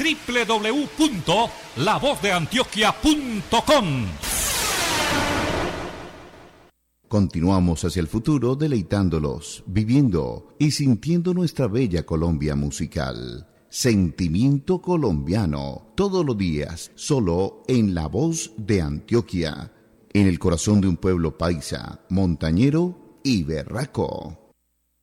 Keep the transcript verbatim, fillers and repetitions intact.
doble u doble u doble u punto la voz de antioquia punto com. Continuamos hacia el futuro deleitándolos, viviendo y sintiendo nuestra bella Colombia musical. Sentimiento colombiano, todos los días, solo en La Voz de Antioquia, en el corazón de un pueblo paisa, montañero y berraco.